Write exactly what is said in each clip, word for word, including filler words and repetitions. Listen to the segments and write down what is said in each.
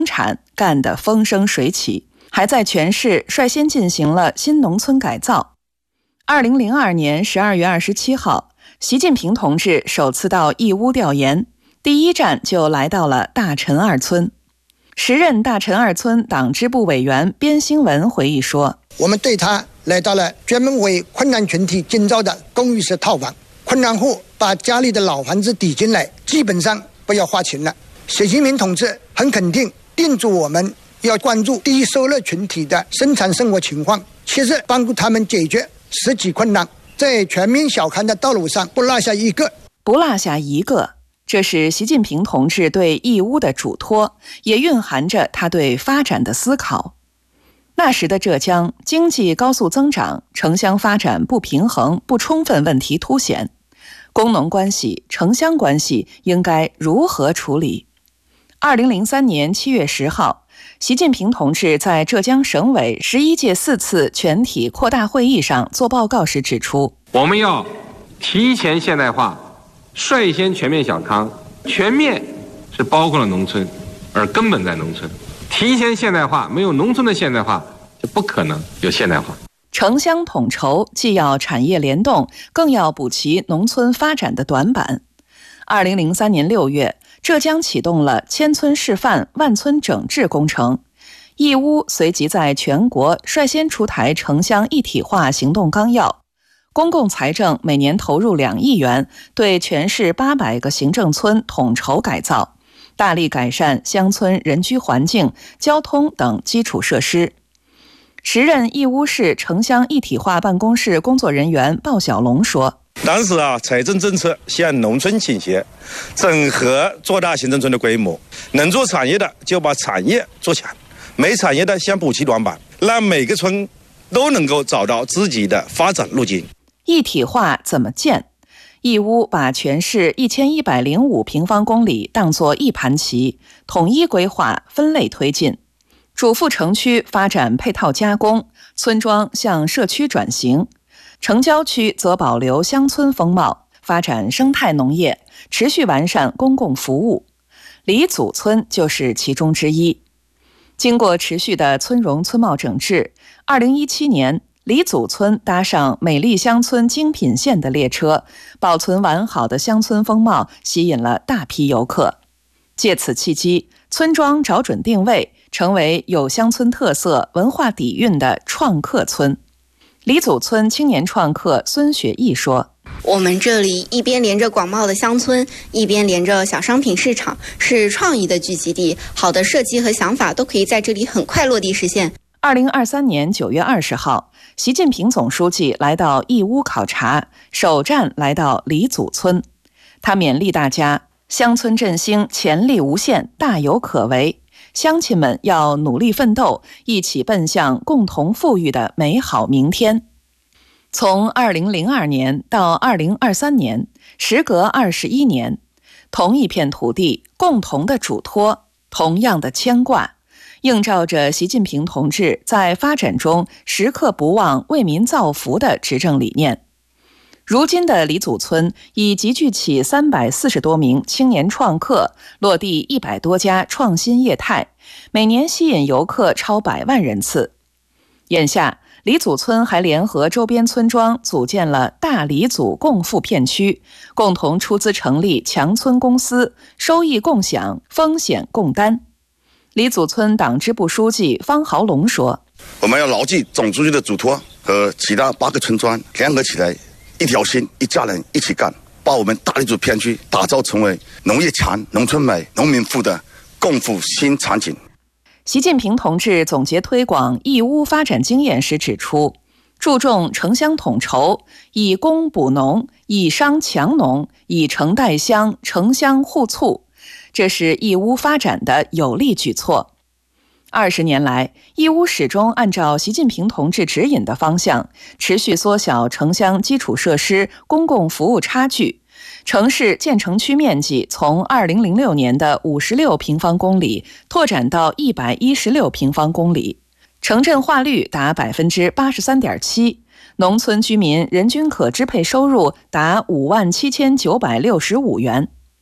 产干得风生水起，还在全市率先进行了新农村改造。二零零二年十二月二十七号，习近平同志首次到义乌调研，第一站就来到了大陈二村。时任大陈二村党支部委员边兴文回忆说：“ 我们对他来到了专门为困难群体建造的公寓式套房，困难户把家里的老房子抵进来，基本上不要花钱了。习近平同志很肯定叮嘱我们要关注低收入群体的生产生活情况，切实帮助他们解决实际困难，在全面小康的道路上不落下一个。 不落下一个，这是习近平同志对义乌的嘱托，也蕴含着他对发展的思考。那时的浙江经济高速增长，城乡发展不平衡不充分问题凸显，工农关系、城乡关系应该如何处理？二零零三年七月十号，习近平同志在浙江省委十一届四次全体扩大会议上做报告时指出， 我们要提前现代化，率先全面小康。全面是包括了农村，而根本在农村。提前现代化，没有农村的现代化，就不可能有现代化。 城乡统筹既要产业联动，更要补齐农村发展的短板。二零零三年六月，浙江启动了千村示范、万村整治工程，义乌随即在全国率先出台城乡一体化行动纲要，公共财政每年投入两亿元，对全市八百个行政村统筹改造，大力改善乡村人居环境、交通等基础设施。时任义乌市城乡一体化办公室工作人员鲍小龙说：“ 当时啊，财政政策向农村倾斜，整合做大行政村的规模，能做产业的就把产业做强，没产业的想补齐短板，让每个村都能够找到自己的发展路径。” 一体化怎么建？义乌把全市一千一百零五平方公里当作一盘棋，统一规划、分类推进。主副城区发展配套加工，村庄向社区转型；城郊区则保留乡村风貌，发展生态农业，持续完善公共服务。李祖村就是其中之一。经过持续的村容村貌整治，二零一七年。李祖村搭上美丽乡村精品线的列车，保存完好的乡村风貌吸引了大批游客。借此契机，村庄找准定位，成为有乡村特色、文化底蕴的创客村。李祖村青年创客孙雪毅说：“ 我们这里一边连着广袤的乡村，一边连着小商品市场，是创意的聚集地，好的设计和想法都可以在这里很快落地实现。” 二零二三年九月二十号，习近平总书记来到义乌考察，首站来到李祖村。他勉励大家，乡村振兴潜力无限，大有可为，乡亲们要努力奋斗，一起奔向共同富裕的美好明天。从二零零二年到二零二三年，时隔二十一年，同一片土地，共同的嘱托，同样的牵挂，映照着习近平同志在发展中时刻不忘为民造福的执政理念。如今的李祖村已集聚起三百四十多名青年创客，落地一百多家创新业态，每年吸引游客超百万人次。眼下，李祖村还联合周边村庄组建了大李祖共富片区，共同出资成立强村公司，收益共享，风险共担。李祖村党支部书记方豪龙说：“ 我们要牢记总书记的嘱托，和其他八个村庄联合起来，一条心，一家人，一起干，把我们大李祖片区打造成为农业强、农村美、农民富的共富新场景。” 习近平同志总结推广义乌发展经验时指出，注重城乡统筹，以工补农，以商强农，以城带乡，城乡互促，这是义乌发展的有力举措。二十年来，义乌始终按照习近平同志指引的方向，持续缩小城乡基础设施、公共服务差距。城市建成区面积从二零零六年的五十六平方公里拓展到一百一十六平方公里，城镇化率达百分之八十三点七，农村居民人均可支配收入达五万七千九百六十五元。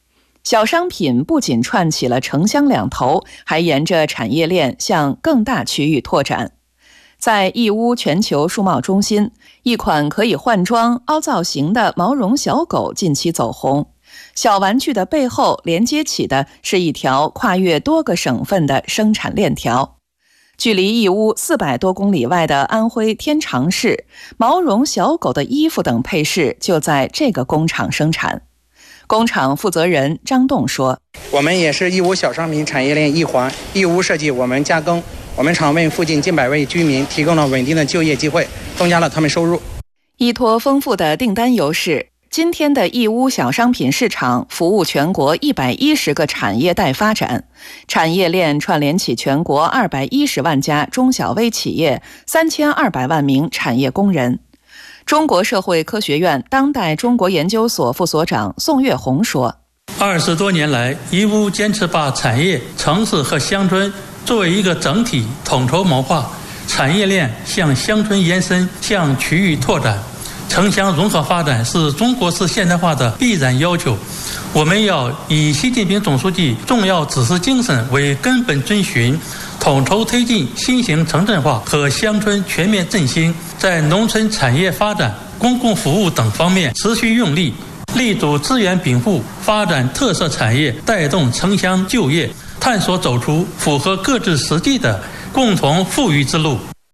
小商品不仅串起了城乡两头，还沿着产业链向更大区域拓展。在义乌全球数贸中心，一款可以换装、凹造型的毛绒小狗近期走红。小玩具的背后连接起的是一条跨越多个省份的生产链条。距离义乌四百多公里外的安徽天长市，毛绒小狗的衣服等配饰就在这个工厂生产。工厂负责人张栋说：“ 我们也是义乌小商品产业链一环，义乌设计，我们加工。我们厂为附近近百位居民提供了稳定的就业机会，增加了他们收入。” 依托丰富的订单优势，今天的义乌小商品市场服务全国一百一十个产业待发展，产业链串联起全国二百一十万家中小微企业，三千二百万名产业工人。中国社会科学院当代中国研究所副所长宋月红说：“ 二十多年来，义乌坚持把产业、城市和乡村作为一个整体统筹谋划，产业链向乡村延伸，向区域拓展。城乡融合发展是中国式现代化的必然要求，我们要以习近平总书记重要指示精神为根本遵循，统筹推进新型城镇化和乡村全面振兴，在农村产业发展、公共服务等方面持续用力，力主资源禀赋，发展特色产业，带动城乡就业，探索走出符合各自实际的共同富裕之路。”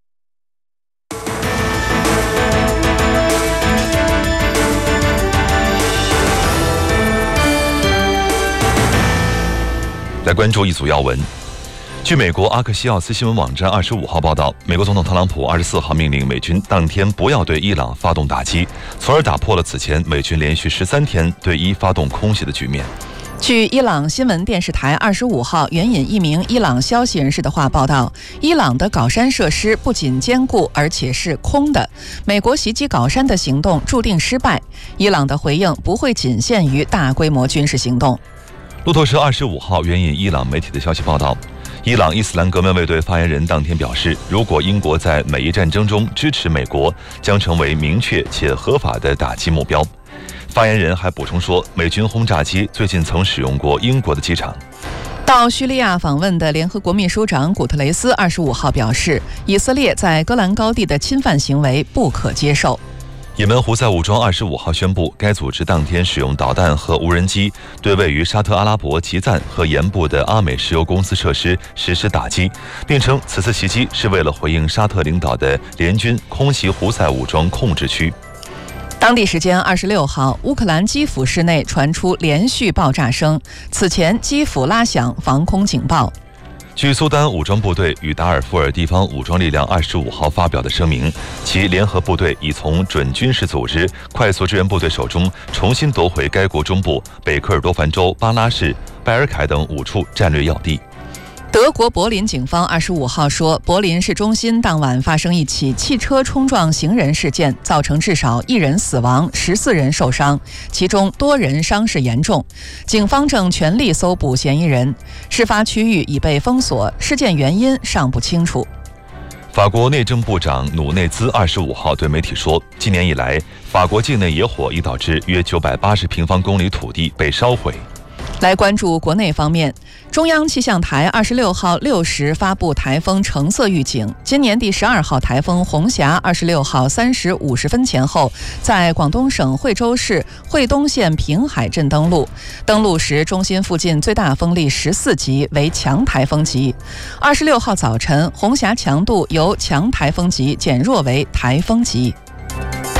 来关注一组要闻。据美国阿克西奥斯新闻网站二十五号报道，美国总统特朗普二十四号命令美军当天不要对伊朗发动打击，从而打破了此前美军连续十三天对伊发动空袭的局面。 据伊朗新闻电视台二十五号援引一名伊朗消息人士的话报道，伊朗的搞山设施不仅坚固，而且是空的。美国袭击搞山的行动注定失败，伊朗的回应不会仅限于大规模军事行动。 路透社二十五号援引伊朗媒体的消息报道，伊朗伊斯兰革命卫队发言人当天表示，如果英国在美伊战争中支持美国，将成为明确且合法的打击目标。发言人还补充说，美军轰炸机最近曾使用过英国的机场。 到叙利亚访问的联合国秘书长古特雷斯二十五号表示，以色列在戈兰高地的侵犯行为不可接受。 也门胡塞武装二十五号宣布，该组织当天使用导弹和无人机对位于沙特阿拉伯吉赞和盐部的阿美石油公司设施实施打击，并称此次袭击是为了回应沙特领导的联军空袭胡塞武装控制区。 当地时间二十六号，乌克兰基辅市内传出连续爆炸声，此前基辅拉响防空警报。 据苏丹武装部队与达尔富尔地方武装力量二十五号发表的声明，其联合部队已从准军事组织快速支援部队手中重新夺回该国中部北科尔多凡州巴拉市、拜尔凯等五处战略要地。 德国柏林警方二十五号说，柏林市中心当晚发生一起汽车冲撞行人事件，造成至少一人死亡，十四人受伤，其中多人伤势严重。警方正全力搜捕嫌疑人，事发区域已被封锁，事件原因尚不清楚。 法国内政部长努内兹二十五号对媒体说，今年以来，法国境内野火已导致约九百八十平方公里土地被烧毁。 来关注国内方面，中央气象台二十六号六时发布台风橙色预警。今年第十二号台风红霞二十六号三时五十分前后，在广东省惠州市惠东县平海镇登陆。登陆时，中心附近最大风力十四级，为强台风级。二十六号早晨，红霞强度由强台风级减弱为台风级。